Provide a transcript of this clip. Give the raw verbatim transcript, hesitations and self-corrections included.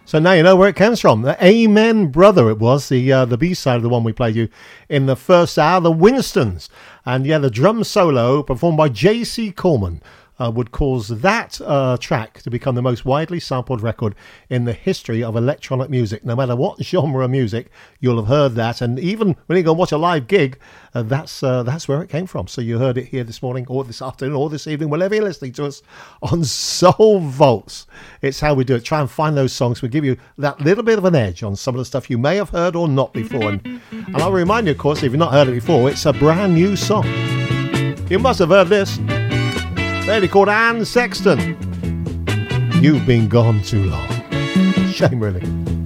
So now you know where it comes from. The Amen Brother, it was, the uh, the B-side of the one we played you in the first hour, the Winstons. And yeah, the drum solo performed by J C Coleman uh, would cause that uh, track to become the most widely sampled record in the history of electronic music. No matter what genre of music, you'll have heard that. And even when you go and watch a live gig, uh, that's uh, that's where it came from. So you heard it here this morning or this afternoon or this evening, whenever you're listening to us on Soul Vaults. It's how we do it. Try and find those songs. We'll give you that little bit of an edge on some of the stuff you may have heard or not before. And, and I'll remind you, of course, if you've not heard it before, it's a brand new song. You must have heard this. Lady called Anne Sexton. You've been gone too long. Shame, really.